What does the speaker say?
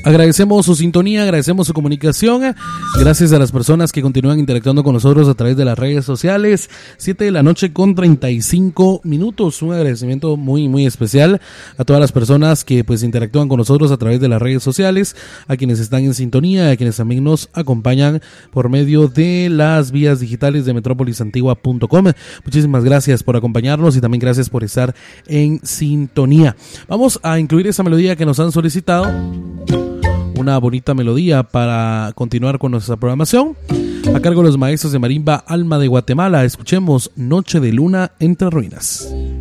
Agradecemos su sintonía, agradecemos su comunicación. Gracias a las personas que continúan interactuando con nosotros a través de las redes sociales. 7:35 p.m. Un agradecimiento muy especial a todas las personas que pues interactúan con nosotros a través de las redes sociales, a quienes están en sintonía, a quienes también nos acompañan por medio de las vías digitales de metropolisantigua.com. Muchísimas gracias por acompañarnos y también gracias por estar en sintonía. Vamos a incluir esa melodía que nos han solicitado. Una bonita melodía para continuar con nuestra programación. A cargo de los maestros de marimba Alma de Guatemala, escuchemos Noche de Luna entre Ruinas.